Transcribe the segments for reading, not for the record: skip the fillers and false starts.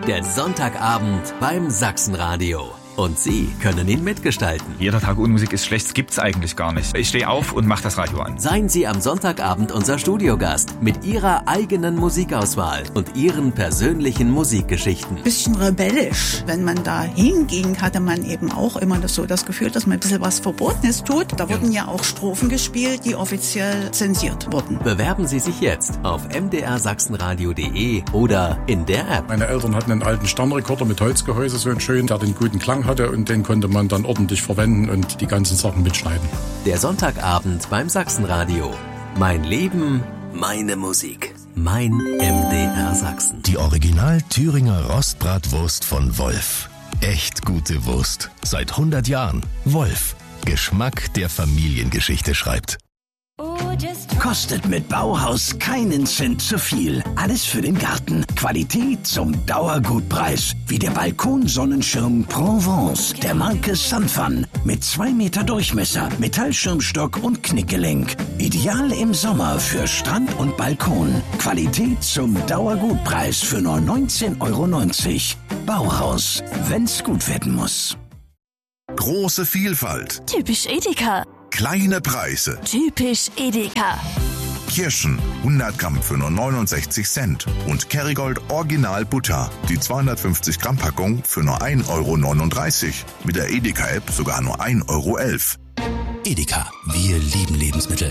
Der Sonntagabend beim Sachsenradio. Und Sie können ihn mitgestalten. Jeder Tag ohne Musik ist schlecht, das gibt's eigentlich gar nicht. Ich stehe auf und mache das Radio an. Seien Sie am Sonntagabend unser Studiogast mit Ihrer eigenen Musikauswahl und Ihren persönlichen Musikgeschichten. Bisschen rebellisch. Wenn man da hinging, hatte man eben auch immer das Gefühl, dass man ein bisschen was Verbotenes tut. Da wurden ja auch Strophen gespielt, die offiziell zensiert wurden. Bewerben Sie sich jetzt auf mdrsachsenradio.de oder in der App. Meine Eltern hatten einen alten Sternrekorder mit Holzgehäuse, so einen schönen, der den guten Klang hatte, und den konnte man dann ordentlich verwenden und die ganzen Sachen mitschneiden. Der Sonntagabend beim Sachsenradio. Mein Leben, meine Musik. Mein MDR Sachsen. Die Original Thüringer Rostbratwurst von Wolf. Echt gute Wurst. Seit 100 Jahren. Wolf. Geschmack, der Familiengeschichte schreibt. Kostet mit Bauhaus keinen Cent zu viel. Alles für den Garten. Qualität zum Dauergutpreis. Wie der Balkonsonnenschirm Provence der Marke Sunfun. Mit 2 Meter Durchmesser, Metallschirmstock und Knickgelenk. Ideal im Sommer für Strand und Balkon. Qualität zum Dauergutpreis für nur 19,90 €. Bauhaus, wenn's gut werden muss. Große Vielfalt. Typisch Edeka. Kleine Preise. Typisch Edeka. Kirschen 100 Gramm für nur 69 Cent. Und Kerrygold Original Butter. Die 250 Gramm Packung für nur 1,39 €. Mit der Edeka-App sogar nur 1,11 €. Edeka. Wir lieben Lebensmittel.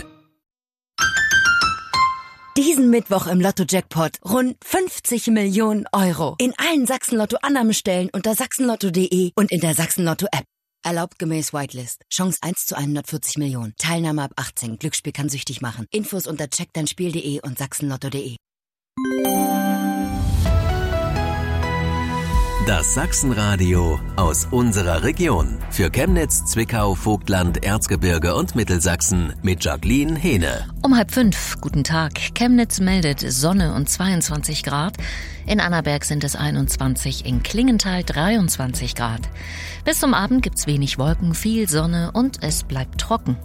Diesen Mittwoch im Lotto-Jackpot rund 50 Millionen €. In allen Sachsen-Lotto-Annahmestellen unter sachsenlotto.de und in der Sachsen-Lotto-App. Erlaubt gemäß Whitelist. Chance 1 zu 140 Millionen. Teilnahme ab 18. Glücksspiel kann süchtig machen. Infos unter checkdeinspiel.de und sachsenlotto.de. Das Sachsenradio aus unserer Region. Für Chemnitz, Zwickau, Vogtland, Erzgebirge und Mittelsachsen mit Jacqueline Hehne. Um 4:30. Guten Tag. Chemnitz meldet Sonne und 22 Grad. In Annaberg sind es 21, in Klingenthal 23 Grad. Bis zum Abend gibt's wenig Wolken, viel Sonne und es bleibt trocken.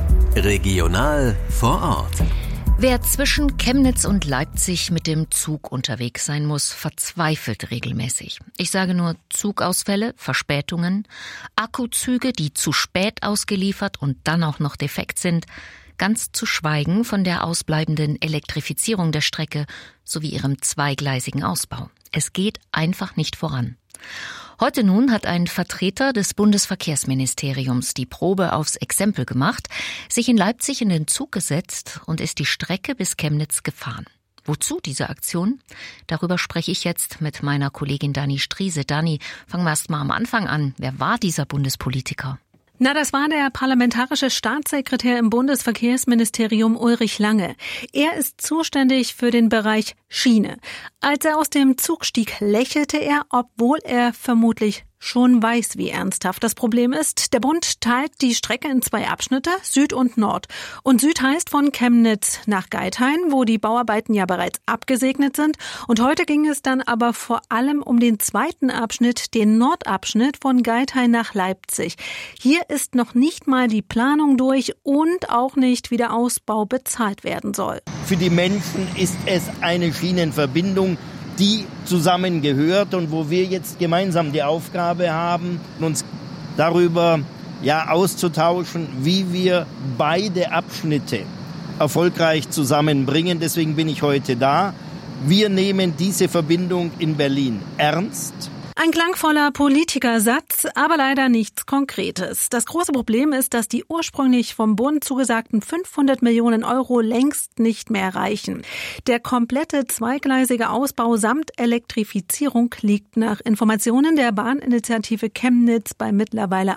Regional vor Ort. Wer zwischen Chemnitz und Leipzig mit dem Zug unterwegs sein muss, verzweifelt regelmäßig. Ich sage nur Zugausfälle, Verspätungen, Akkuzüge, die zu spät ausgeliefert und dann auch noch defekt sind, ganz zu schweigen von der ausbleibenden Elektrifizierung der Strecke sowie ihrem zweigleisigen Ausbau. Es geht einfach nicht voran. Heute nun hat ein Vertreter des Bundesverkehrsministeriums die Probe aufs Exempel gemacht, sich in Leipzig in den Zug gesetzt und ist die Strecke bis Chemnitz gefahren. Wozu diese Aktion? Darüber spreche ich jetzt mit meiner Kollegin Dani Striese. Dani, fangen wir erst mal am Anfang an. Wer war dieser Bundespolitiker? Das war der parlamentarische Staatssekretär im Bundesverkehrsministerium Ulrich Lange. Er ist zuständig für den Bereich Schiene. Als er aus dem Zug stieg, lächelte er, obwohl er vermutlich schon weiß, wie ernsthaft das Problem ist. Der Bund teilt die Strecke in 2 Abschnitte, Süd und Nord. Und Süd heißt von Chemnitz nach Geithain, wo die Bauarbeiten ja bereits abgesegnet sind. Und heute ging es dann aber vor allem um den zweiten Abschnitt, den Nordabschnitt von Geithain nach Leipzig. Hier ist noch nicht mal die Planung durch und auch nicht, wie der Ausbau bezahlt werden soll. Für die Menschen ist es eine Schienenverbindung, die zusammengehört und wo wir jetzt gemeinsam die Aufgabe haben, uns darüber auszutauschen, wie wir beide Abschnitte erfolgreich zusammenbringen. Deswegen bin ich heute da. Wir nehmen diese Verbindung in Berlin ernst. Ein klangvoller Politikersatz, aber leider nichts Konkretes. Das große Problem ist, dass die ursprünglich vom Bund zugesagten 500 Millionen € längst nicht mehr reichen. Der komplette zweigleisige Ausbau samt Elektrifizierung liegt nach Informationen der Bahninitiative Chemnitz bei mittlerweile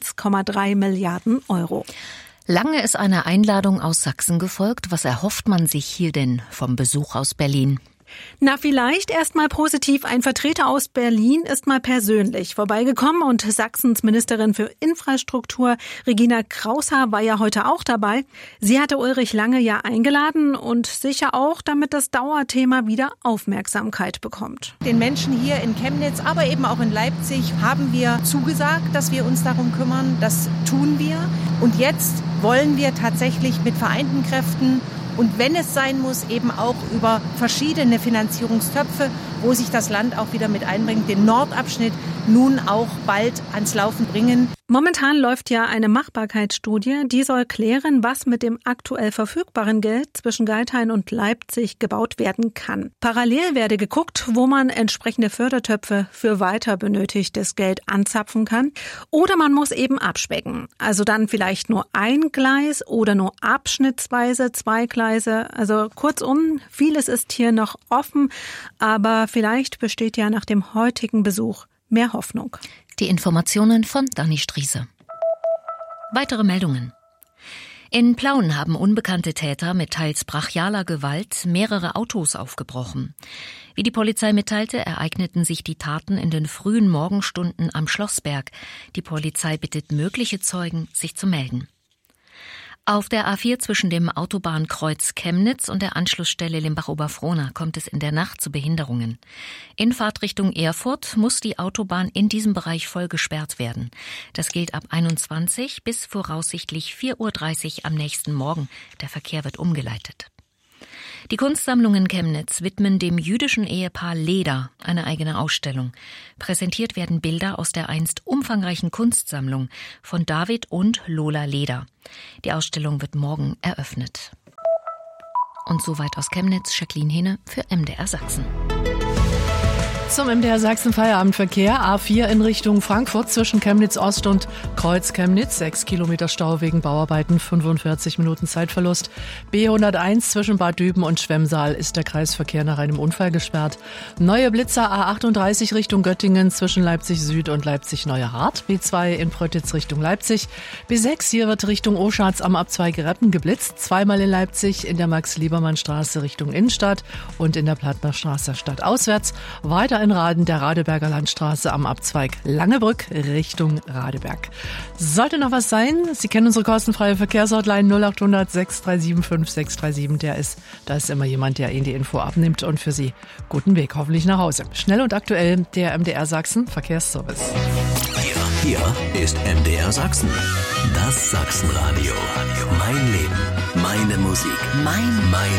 1,3 Milliarden €. Lange ist eine Einladung aus Sachsen gefolgt. Was erhofft man sich hier denn vom Besuch aus Berlin? Vielleicht erstmal positiv. Ein Vertreter aus Berlin ist mal persönlich vorbeigekommen und Sachsens Ministerin für Infrastruktur Regina Kraushaar war ja heute auch dabei. Sie hatte Ulrich Lange ja eingeladen und sicher auch, damit das Dauerthema wieder Aufmerksamkeit bekommt. Den Menschen hier in Chemnitz, aber eben auch in Leipzig haben wir zugesagt, dass wir uns darum kümmern. Das tun wir. Und jetzt wollen wir tatsächlich mit vereinten Kräften Und wenn es sein muss, eben auch über verschiedene Finanzierungstöpfe, wo sich das Land auch wieder mit einbringt, den Nordabschnitt nun auch bald ans Laufen bringen. Momentan läuft ja eine Machbarkeitsstudie, die soll klären, was mit dem aktuell verfügbaren Geld zwischen Geithain und Leipzig gebaut werden kann. Parallel werde geguckt, wo man entsprechende Fördertöpfe für weiter benötigtes Geld anzapfen kann. Oder man muss eben abspecken. Also dann vielleicht nur ein Gleis oder nur abschnittsweise 2 Gleise. Also kurzum, vieles ist hier noch offen, aber vielleicht besteht ja nach dem heutigen Besuch mehr Hoffnung. Die Informationen von Dani Striese. Weitere Meldungen. In Plauen haben unbekannte Täter mit teils brachialer Gewalt mehrere Autos aufgebrochen. Wie die Polizei mitteilte, ereigneten sich die Taten in den frühen Morgenstunden am Schlossberg. Die Polizei bittet mögliche Zeugen, sich zu melden. Auf der A4 zwischen dem Autobahnkreuz Chemnitz und der Anschlussstelle Limbach-Oberfrohna kommt es in der Nacht zu Behinderungen. In Fahrtrichtung Erfurt muss die Autobahn in diesem Bereich voll gesperrt werden. Das gilt ab 21 bis voraussichtlich 4:30 Uhr am nächsten Morgen. Der Verkehr wird umgeleitet. Die Kunstsammlungen Chemnitz widmen dem jüdischen Ehepaar Leder eine eigene Ausstellung. Präsentiert werden Bilder aus der einst umfangreichen Kunstsammlung von David und Lola Leder. Die Ausstellung wird morgen eröffnet. Und soweit aus Chemnitz, Jacqueline Hehne für MDR Sachsen. Zum MDR Sachsen Feierabendverkehr. A4 in Richtung Frankfurt zwischen Chemnitz Ost und Kreuz Chemnitz. 6 Kilometer Stau wegen Bauarbeiten, 45 Minuten Zeitverlust. B101 zwischen Bad Düben und Schwemmsaal ist der Kreisverkehr nach einem Unfall gesperrt. Neue Blitzer A38 Richtung Göttingen zwischen Leipzig Süd und Leipzig Neue Hart. B2 in Prötitz Richtung Leipzig. B6 hier wird Richtung Oschatz am Abzweig Reppen geblitzt. Zweimal in Leipzig in der Max-Liebermann-Straße Richtung Innenstadt und in der Plattnerstraße stadtauswärts. Weiter in Raden der Radeberger Landstraße am Abzweig Langebrück Richtung Radeberg. Sollte noch was sein, Sie kennen unsere kostenfreie Verkehrshotline 0800 637 5637. Da ist immer jemand, der Ihnen die Info abnimmt und für Sie guten Weg hoffentlich nach Hause. Schnell und aktuell der MDR Sachsen Verkehrsservice. Hier ist MDR Sachsen. Das Sachsenradio. Mein Leben, meine Musik, mein